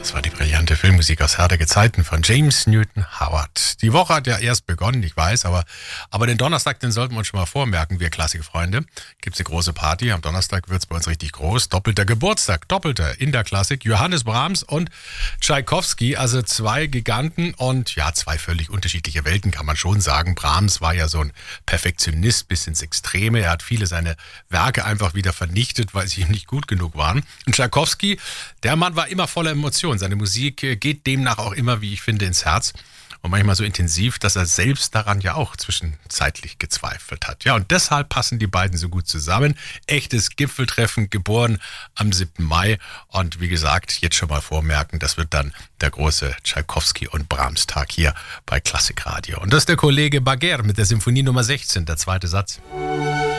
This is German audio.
Das war die brillante Filmmusik aus Herder Gezeiten von James Newton Howard. Die Woche hat ja erst begonnen, ich weiß, aber den Donnerstag, den sollten wir uns schon mal vormerken, wir Klassikfreunde. Gibt's eine große Party, am Donnerstag wird's bei uns richtig groß. Doppelter Geburtstag, doppelter in der Klassik. Johannes Brahms und Tschaikowski, also zwei Giganten und ja, zwei völlig unterschiedliche Welten, kann man schon sagen. Brahms war ja so ein Perfektionist bis ins Extreme. Er hat viele seine Werke einfach wieder vernichtet, weil sie ihm nicht gut genug waren. Und Tschaikowski, der Mann war immer voller Emotionen. Seine Musik geht demnach auch immer, wie ich finde, ins Herz. Und manchmal so intensiv, dass er selbst daran ja auch zwischenzeitlich gezweifelt hat. Ja, und deshalb passen die beiden so gut zusammen. Echtes Gipfeltreffen, geboren am 7. Mai. Und wie gesagt, jetzt schon mal vormerken, das wird dann der große Tschaikowski- und Brahms-Tag hier bei Klassikradio. Und das ist der Kollege Bagher mit der Symphonie Nummer 16, der zweite Satz.